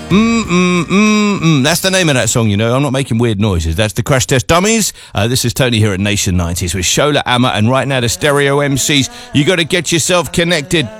That's the name of that song, you know. I'm not making weird noises. That's the Crash Test Dummies. This is Tony here at Nation 90s with Shola Amma, and right now the Stereo MCs. You got to get yourself connected.